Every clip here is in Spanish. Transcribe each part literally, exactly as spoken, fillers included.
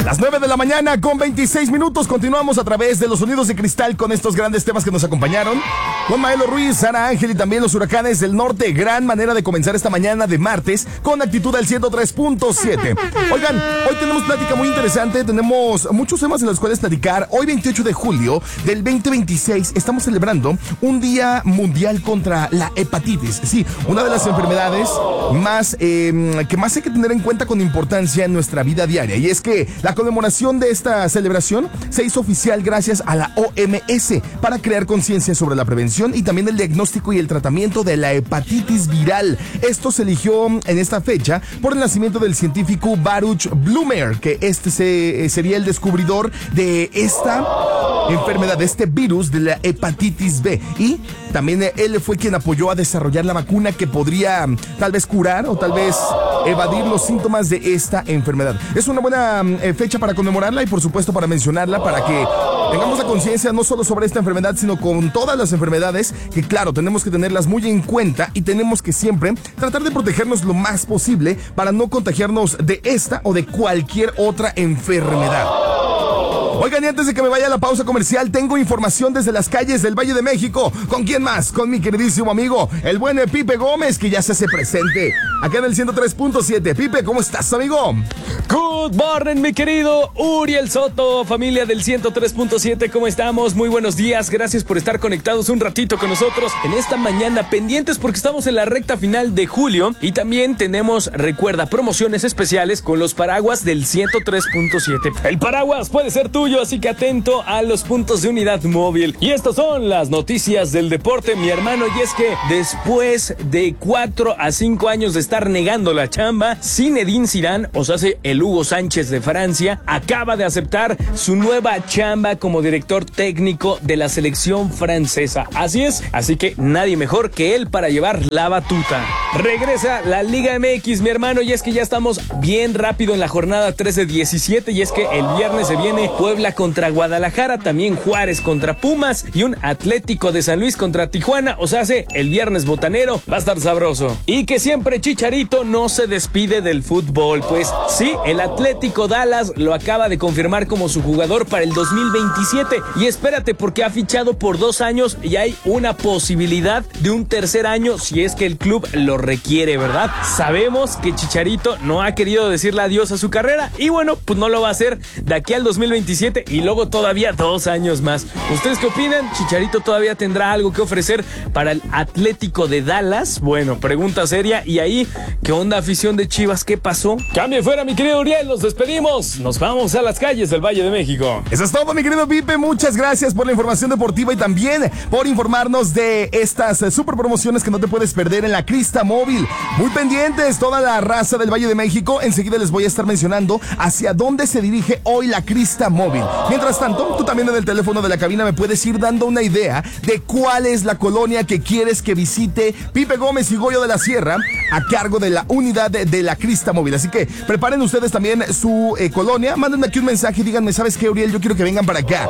Las nueve de la mañana con veintiséis minutos. Continuamos a través de los sonidos de cristal con estos grandes temas que nos acompañaron. Con Maelo Ruiz, Sara Ángel y también los Huracanes del Norte. Gran manera de comenzar esta mañana de martes con actitud al ciento tres punto siete. Oigan, hoy tenemos plática muy interesante. Tenemos muchos temas en los cuales platicar. Hoy veintiocho de julio del veinte veintiséis estamos celebrando un día mundial contra la hepatitis. Sí, una de las enfermedades más eh, que más hay que tener en cuenta con importancia en nuestra vida diaria. Y es que la conmemoración de esta celebración se hizo oficial gracias a la O M S para crear conciencia sobre la prevención y también el diagnóstico y el tratamiento de la hepatitis viral. Esto se eligió en esta fecha por el nacimiento del científico Baruch Blumer, que este se, sería el descubridor de esta enfermedad, de este virus de la hepatitis B. Y también él fue quien apoyó a desarrollar la vacuna que podría tal vez curar o tal vez evadir los síntomas de esta enfermedad. Es una buena eh, fecha para conmemorarla y por supuesto para mencionarla, para que tengamos la conciencia no solo sobre esta enfermedad, sino con todas las enfermedades, que claro, tenemos que tenerlas muy en cuenta y tenemos que siempre tratar de protegernos lo más posible para no contagiarnos de esta o de cualquier otra enfermedad. Oigan, y antes de que me vaya a la pausa comercial, tengo información desde las calles del Valle de México. ¿Con quién más? Con mi queridísimo amigo, el buen Pipe Gómez, que ya se hace presente acá en el ciento tres punto siete. Pipe, ¿cómo estás, amigo? Good morning, mi querido Uriel Soto, familia del ciento tres punto siete, ¿cómo estamos? Muy buenos días, gracias por estar conectados un ratito con nosotros en esta mañana, pendientes porque estamos en la recta final de julio y también tenemos, recuerda, promociones especiales con los paraguas del ciento tres punto siete. El paraguas puede ser tuyo, así que atento a los puntos de unidad móvil. Y estas son las noticias del deporte, mi hermano, y es que después de cuatro a cinco años de estar negando la chamba, Zinedine Zidane, o sea, el Hugo Sánchez de Francia, acaba de aceptar su nueva chamba como director técnico de la selección francesa. Así es, así que nadie mejor que él para llevar la batuta. Regresa la Liga M X, mi hermano, y es que ya estamos bien rápido en la jornada trece diecisiete, y es que el viernes se viene Puebla contra Guadalajara, también Juárez contra Pumas y un Atlético de San Luis contra Tijuana, o sea, el viernes botanero va a estar sabroso. Y que siempre Chicharito no se despide del fútbol, pues sí, el Atlético Dallas lo acaba de confirmar como su jugador para el dos mil veintisiete, y espérate porque ha fichado por dos años y hay una posibilidad de un tercer año si es que el club lo requiere, ¿verdad? Sabemos que Chicharito no ha querido decirle adiós a su carrera y bueno, pues no lo va a hacer de aquí al dos mil veintisiete y luego todavía dos años más. ¿Ustedes qué opinan? ¿Chicharito todavía tendrá algo que ofrecer para el Atlético de Dallas? Bueno, pregunta seria. Y ahí, ¿qué onda, afición de Chivas? ¿Qué pasó? Cambie fuera, mi querido Uriel, nos despedimos. Nos vamos a las calles del Valle de México. Eso es todo, mi querido Pipe. Muchas gracias por la información deportiva y también por informarnos de estas super promociones que no te puedes perder en la Crista Móvil. Muy pendientes, toda la raza del Valle de México. Enseguida les voy a estar mencionando hacia dónde se dirige hoy la Crista Móvil. Mientras tanto, tú también en el teléfono de la cabina me puedes ir dando una idea de cuál es la colonia que quieres que visite Pipe Gómez y Goyo de la Sierra a cargo de la unidad de, de la Crista Móvil. Así que preparen ustedes también su eh, colonia, mándenme aquí un mensaje y díganme, ¿sabes qué, Uriel? Yo quiero que vengan para acá.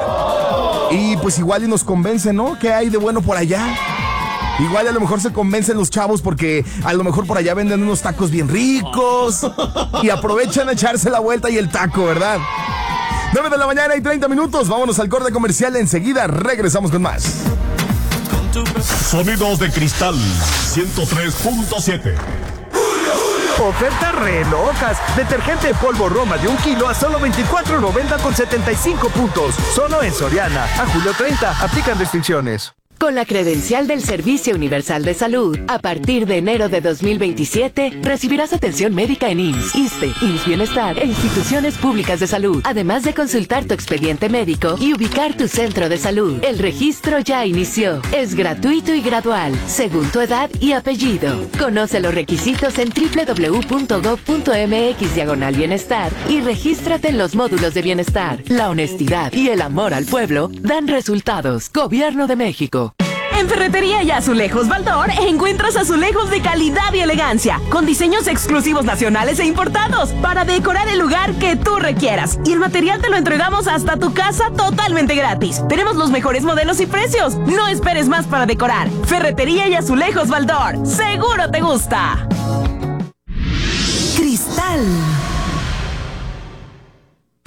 Y pues igual y nos convencen, ¿no? ¿Qué hay de bueno por allá? Igual a lo mejor se convencen los chavos porque a lo mejor por allá venden unos tacos bien ricos y aprovechan a echarse la vuelta y el taco, ¿verdad? nueve de la mañana y treinta minutos. Vámonos al corte comercial. Enseguida regresamos con más. Sonidos de cristal ciento tres punto siete. Ofertas re locas. Detergente en polvo Roma de un kilo a solo veinticuatro noventa con setenta y cinco puntos. Solo en Soriana. A julio treinta. Aplican restricciones. Con la credencial del Servicio Universal de Salud, a partir de enero de dos mil veintisiete, recibirás atención médica en I M S S, ISSSTE, I M S S Bienestar e instituciones públicas de salud, además de consultar tu expediente médico y ubicar tu centro de salud. El registro ya inició. Es gratuito y gradual, según tu edad y apellido. Conoce los requisitos en doble u doble u doble u punto gob punto eme equis diagonal bienestar y regístrate en los módulos de bienestar. La honestidad y el amor al pueblo dan resultados. Gobierno de México. En Ferretería y Azulejos Baldor encuentras azulejos de calidad y elegancia, con diseños exclusivos nacionales e importados, para decorar el lugar que tú requieras. Y el material te lo entregamos hasta tu casa totalmente gratis. Tenemos los mejores modelos y precios. No esperes más para decorar. Ferretería y Azulejos Baldor. ¡Seguro te gusta! Cristal.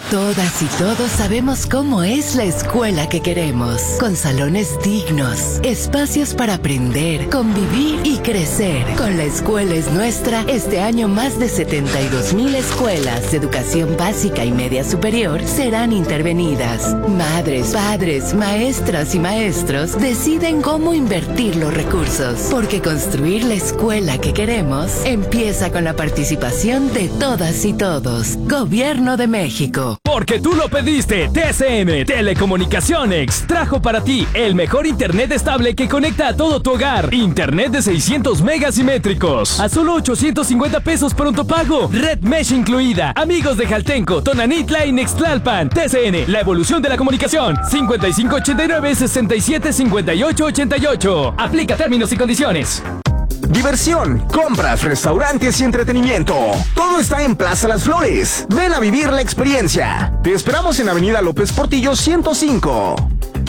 Todas y todos sabemos cómo es la escuela que queremos, con salones dignos, espacios para aprender, convivir y crecer. Con La Escuela es Nuestra, este año más de setenta y dos mil escuelas de educación básica y media superior serán intervenidas. Madres, padres, maestras y maestros deciden cómo invertir los recursos, porque construir la escuela que queremos empieza con la participación de todas y todos. Gobierno de México. Porque tú lo pediste, T C M Telecomunicaciones trajo para ti el mejor internet estable que conecta a todo tu hogar. Internet de seiscientos megasimétricos a solo ochocientos cincuenta pesos pronto pago. Red Mesh incluida. Amigos de Jaltenco, Tonanitla y Nextlalpan. T C N, la evolución de la comunicación. cincuenta y cinco ochenta y nueve sesenta y siete cincuenta y ocho ochenta y ocho. Aplica términos y condiciones. Diversión, compras, restaurantes y entretenimiento. Todo está en Plaza Las Flores. Ven a vivir la experiencia. Te esperamos en Avenida López Portillo ciento cinco.